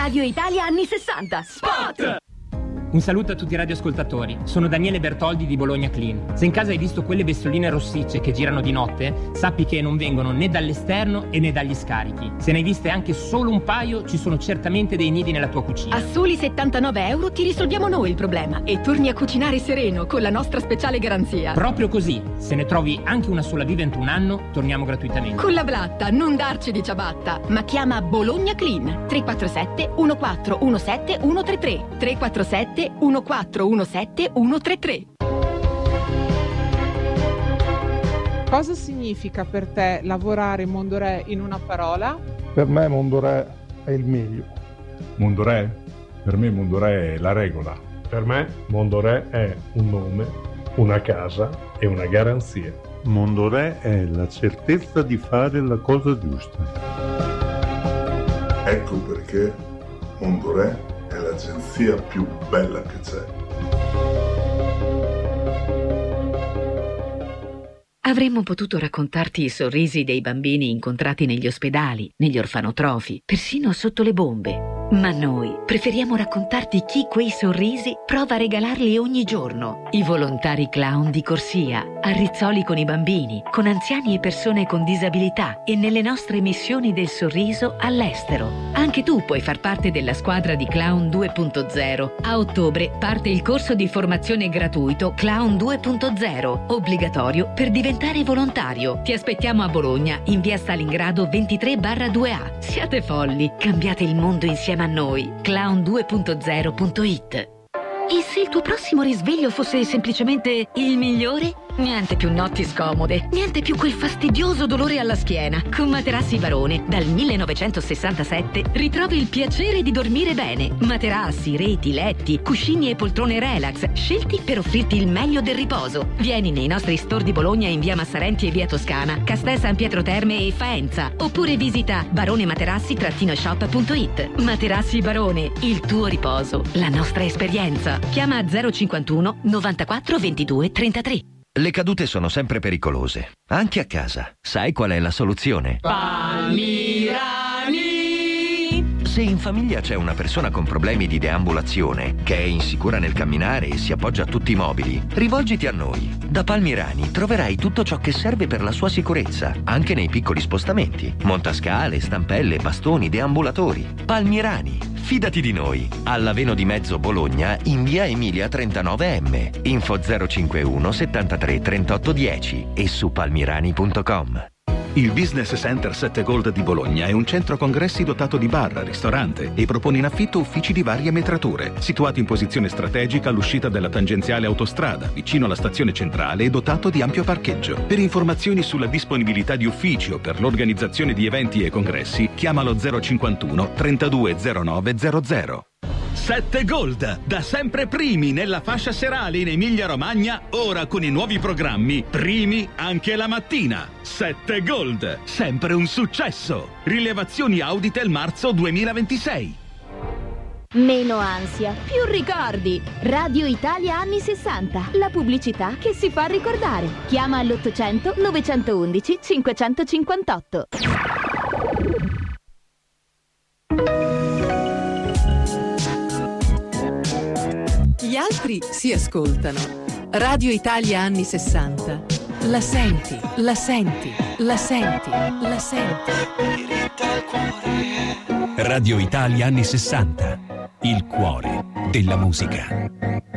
Radio Italia anni 60. Spot! Un saluto a tutti i radioascoltatori, sono Daniele Bertoldi di Bologna Clean. Se in casa hai visto quelle bestioline rossicce che girano di notte, sappi che non vengono né dall'esterno e né dagli scarichi. Se ne hai viste anche solo un paio, ci sono certamente dei nidi nella tua cucina. A soli 79 euro ti risolviamo noi il problema e torni a cucinare sereno con la nostra speciale garanzia. Proprio così, se ne trovi anche una sola viva entro un anno, torniamo gratuitamente. Con la blatta, non darci di ciabatta, ma chiama Bologna Clean 347 1417 133 347 1417 133. Cosa significa per te lavorare in Mondorè in una parola? Per me Mondorè è il meglio. Mondorè? Per me Mondorè è la regola. Per me Mondorè è un nome, una casa e una garanzia. Mondorè è la certezza di fare la cosa giusta. Ecco perché Mondorè è l'agenzia più bella che c'è. Avremmo potuto raccontarti i sorrisi dei bambini incontrati negli ospedali, negli orfanotrofi, persino sotto le bombe. Ma noi preferiamo raccontarti chi quei sorrisi prova a regalarli ogni giorno. I volontari clown di corsia, a Rizzoli con i bambini, con anziani e persone con disabilità e nelle nostre missioni del sorriso all'estero. Anche tu puoi far parte della squadra di Clown 2.0. A ottobre parte il corso di formazione gratuito Clown 2.0, obbligatorio per diventare volontario. Ti aspettiamo a Bologna, in via Stalingrado 23/2A. Siate folli, cambiate il mondo insieme a noi. Clown2.0.it. E se il tuo prossimo risveglio fosse semplicemente il migliore? Niente più notti scomode, niente più quel fastidioso dolore alla schiena. Con Materassi Barone, dal 1967, ritrovi il piacere di dormire bene. Materassi, reti, letti, cuscini e poltrone relax, scelti per offrirti il meglio del riposo. Vieni nei nostri store di Bologna in via Massarenti e via Toscana, Castel San Pietro Terme e Faenza. Oppure visita baronematerassi-shop.it. Materassi Barone, il tuo riposo, la nostra esperienza. Chiama 051 94 22 33. Le cadute sono sempre pericolose, anche a casa. Sai qual è la soluzione? Palmirani! Se in famiglia c'è una persona con problemi di deambulazione, che è insicura nel camminare e si appoggia a tutti i mobili, rivolgiti a noi. Da Palmirani troverai tutto ciò che serve per la sua sicurezza, anche nei piccoli spostamenti. Montascale, stampelle, bastoni, deambulatori. Palmirani, fidati di noi. All'Aveno di Mezzo Bologna, in via Emilia 39M. Info 051 73 38 10 e su palmirani.com. Il Business Center 7 Gold di Bologna è un centro congressi dotato di bar, ristorante e propone in affitto uffici di varie metrature, situato in posizione strategica all'uscita della tangenziale autostrada, vicino alla stazione centrale e dotato di ampio parcheggio. Per informazioni sulla disponibilità di uffici o per l'organizzazione di eventi e congressi, chiamalo 051 320900. 7 Gold, da sempre primi nella fascia serale in Emilia-Romagna, ora con i nuovi programmi, primi anche la mattina. 7 Gold, sempre un successo. Rilevazioni Auditel marzo 2026. Meno ansia, più ricordi. Radio Italia anni 60, la pubblicità che si fa ricordare. Chiama all'800 911 558. Gli altri si ascoltano. Radio Italia anni 60. La senti, la senti, la senti, la senti. Radio Italia anni 60. Il cuore della musica.